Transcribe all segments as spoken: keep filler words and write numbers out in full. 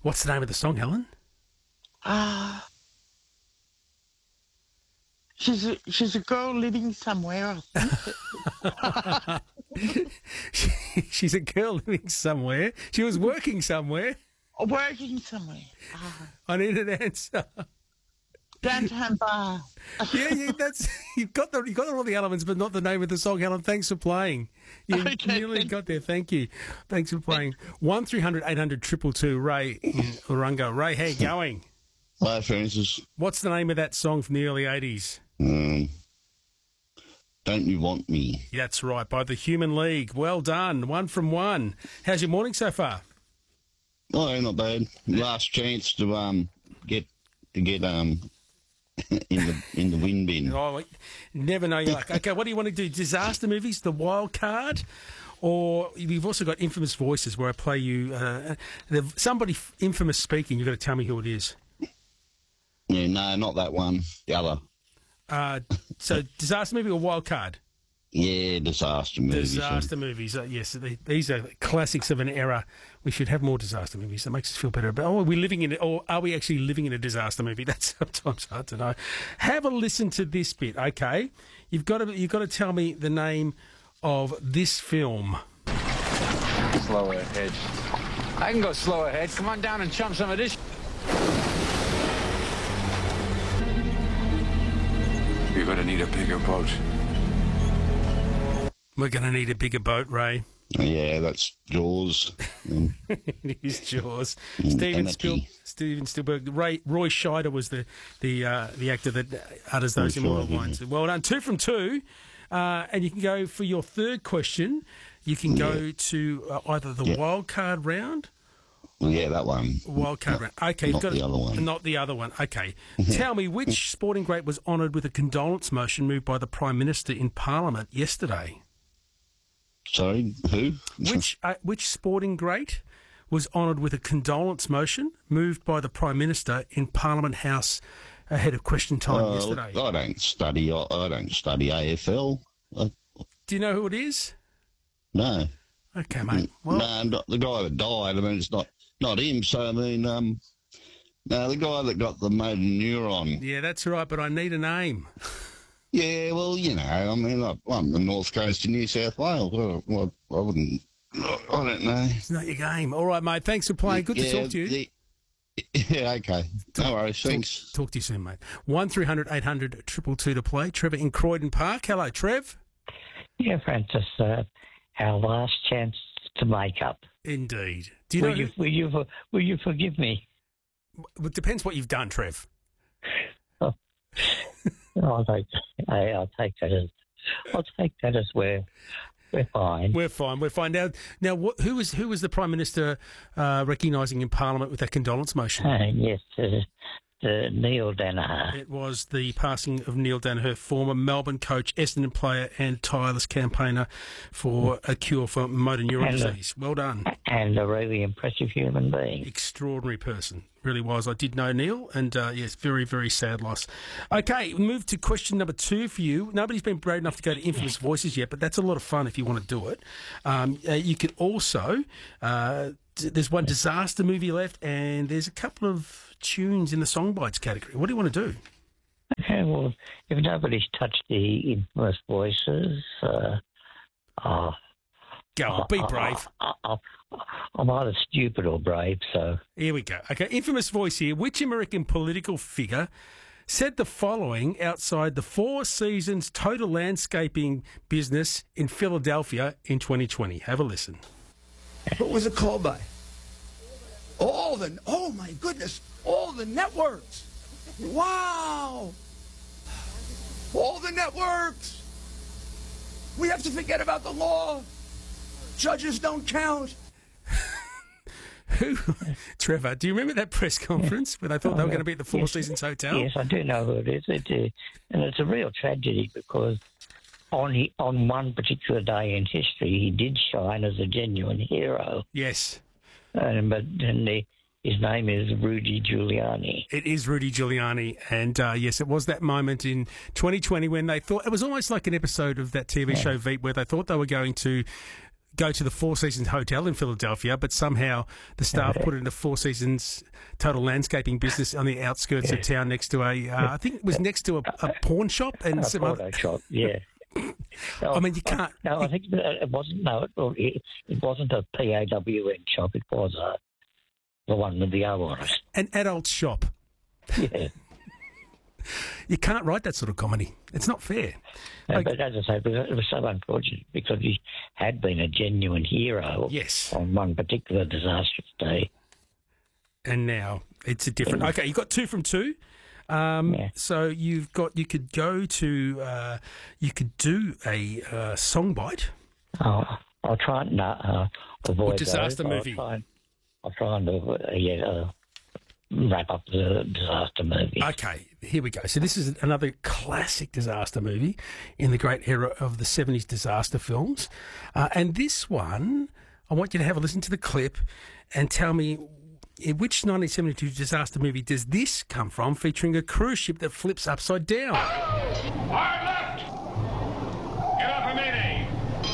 What's the name of the song, Helen? Ah. She's a, she's a girl living somewhere. I think. she, she's a girl living somewhere. She was working somewhere. Working somewhere. Ah. I need an answer. Downtown bar. yeah, yeah, that's you've got the you got all the elements, but not the name of the song. Helen, thanks for playing. You Okay, nearly thank got there. Thank you. Thanks for playing. One three hundred eight hundred triple two. Ray in Urunga. Ray, how you going? Hi, Francis. What's the name of that song from the early eighties? Um, Don't You Want Me? That's right, by the Human League. Well done. One from one. How's your morning so far? Oh, not bad. Last chance to um get to get um in the in the win bin. Oh, never know your luck. Okay, what do you want to do? Disaster movies, the wild card? Or we've also got Infamous Voices where I play you uh, somebody infamous speaking. You've got to tell me who it is. Yeah, no, not that one. The other. Uh, so, disaster movie or wild card? Yeah, disaster movies. Disaster movies, uh, yes. They, these are classics of an era. We should have more disaster movies. That makes us feel better about. Oh, are we living in it, or are we actually living in a disaster movie? That's sometimes hard to know. Have a listen to this bit, okay? You've got to you've got to tell me the name of this film. Slow ahead. I can go slow ahead. Come on down and chum some of this. You're going to need a bigger boat. We're going to need a bigger boat, Ray. Yeah, that's Jaws. Um, it is Jaws. Steven, Spiel, Steven Spielberg. Ray, Roy Scheider was the the uh, the actor that utters those immortal lines. Well done. Two from two. Uh, and you can go for your third question. You can go yeah. to uh, either the yeah. wild card round. Yeah, that one. Wild card not, round. Okay, not got the it. other one. Not the other one. Okay. Tell me, which sporting great was honoured with a condolence motion moved by the Prime Minister in Parliament yesterday? Sorry, who? Which uh, which sporting great was honoured with a condolence motion moved by the Prime Minister in Parliament House ahead of question time uh, yesterday? I don't study. I, I don't study A F L. I, Do you know who it is? No. Okay, mate. Well, no, not the guy that died. I mean, it's not not him. So I mean, um, no, the guy that got the motor neuron. Yeah, that's right. But I need a name. Yeah, well, you know, I mean, I'm the north coast of New South Wales. Well, well, I wouldn't, I don't know. It's not your game. All right, mate. Thanks for playing. Good yeah, to talk to you. The, yeah, okay. No worries. Thanks. Talk, talk to you soon, mate. One three hundred eight hundred triple two to play. Trevor in Croydon Park. Hello, Trev. Yeah, Francis. Uh, our last chance to make up. Indeed. Do you will know? You, will you? Will you forgive me? It depends what you've done, Trev. Oh. I'll take, I'll take that as I'll take that as we're we're fine. We're fine. We're fine now. Now, what, who was who was the Prime Minister uh, recognising in Parliament with that condolence motion? Uh, yes, uh, uh, Neil Danaher. It was the passing of Neil Danaher, former Melbourne coach, Essendon player, and tireless campaigner for a cure for motor neuron and disease. A, well done. And a really impressive human being. Extraordinary person. Really was. I did know Neil, and uh, yes, very, very sad loss. Okay, we move to question number two for you. Nobody's been brave enough to go to Infamous Voices yet, but that's a lot of fun if you want to do it. Um, uh, you could also, uh, d- there's one disaster movie left, and there's a couple of tunes in the Songbites category. What do you want to do? Okay, well, if nobody's touched the Infamous Voices, uh, uh, Go on, be brave. I, I, I, I'm either stupid or brave, so... Here we go. Okay, Infamous Voice here. Which American political figure said the following outside the Four Seasons total landscaping business in Philadelphia in twenty twenty? Have a listen. What was it called by? All the... Oh, my goodness. All the networks. Wow. All the networks. We have to forget about the law. Judges don't count. Who, Trevor, do you remember that press conference where they thought oh, they were going to be at the Four yes, Seasons Hotel? Yes, I do know who it is. It, uh, and it's a real tragedy because on he, on one particular day in history, he did shine as a genuine hero. Yes. Um, but and the, his name is Rudy Giuliani. It is Rudy Giuliani. And, uh, yes, it was that moment in twenty twenty when they thought... It was almost like an episode of that T V yeah. show Veep where they thought they were going to go to the Four Seasons Hotel in Philadelphia, but somehow the staff put it into Four Seasons Total Landscaping business on the outskirts of town next to a, uh, I think it was next to a, a pawn shop and A some photo other. shop, yeah. No, I mean, you can't. No, I think it wasn't. No, it, it wasn't a P A W N shop. It was a, the one with the O on it. An adult shop. Yeah. You can't write that sort of comedy. It's not fair. No, Okay. but as I say, it was, it was so unfortunate because he had been a genuine hero Yes. on one particular disastrous day. And now it's a different. Okay, you got two from two. Um, Yeah. So you've got. You could go to. Uh, you could do a uh, song bite. Oh, I'll try and uh, avoid Or disaster those. movie. I'll try and, I'll try and uh, yeah, uh, wrap up the disaster movie. Okay, here we go. So this is another classic disaster movie in the great era of the seventies disaster films. Uh, and this one, I want you to have a listen to the clip and tell me in which nineteen seventy-two disaster movie does this come from, featuring a cruise ship that flips upside down? Hard left! Get up a mayday!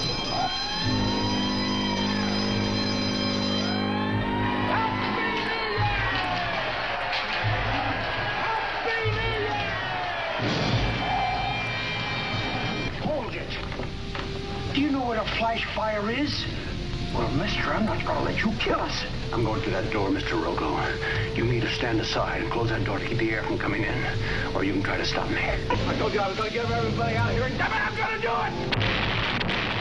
Hold it. Do you know what a flash fire is? Well, mister, I'm not going to let you kill us. I'm going to that door, Mister Rogo. You need to stand aside and close that door to keep the air from coming in. Or you can try to stop me. I told you I was going to get everybody out of here, and damn it, I'm going to do it!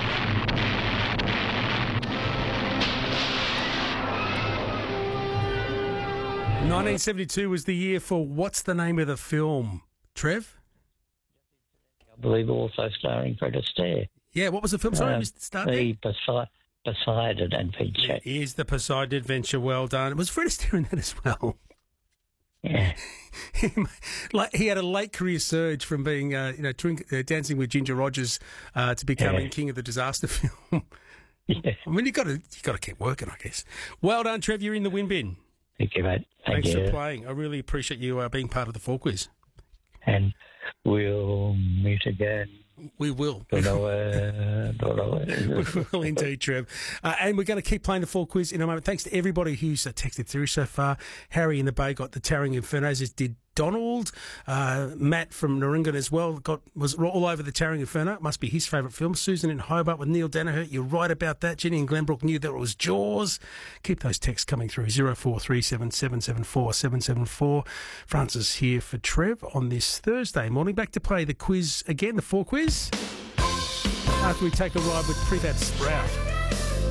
nineteen seventy-two was the year for what's the name of the film? Trev? I believe also starring Fred Astaire. Yeah, what was the film? Sorry, Um, Mister Star. The Posei- Poseidon Adventure. Here's the Poseidon Adventure. Well done. It was Fred Astaire in that as well. Yeah. Like he had a late career surge from being, uh, you know, drink, uh, dancing with Ginger Rogers uh, to becoming Yeah. king of the disaster film. Yeah. I mean, you got to you got to keep working, I guess. Well done, Trev. You're in the win bin. Thank you, mate. Thank Thanks you. for playing. I really appreciate you uh, being part of the Four Quiz. And we'll meet again. We will. Don't know where, don't know where. We will indeed, Trev. Uh, and we're going to keep playing the Four Quiz in a moment. Thanks to everybody who's uh, texted through so far. Harry in the Bay got the Towering Infernos, as did Donald. Uh, Matt from Narungan as well got was all over the Towering Inferno. It must be his favourite film. Susan in Hobart with Neil Danaher. You're right about that. Jenny in Glenbrook knew that it was Jaws. Keep those texts coming through. zero four three seven seven seven four seven seven four. Francis here for Trev on this Thursday morning. Back to play the quiz again, the Four Quiz. After we take a ride with Prefab Sprout.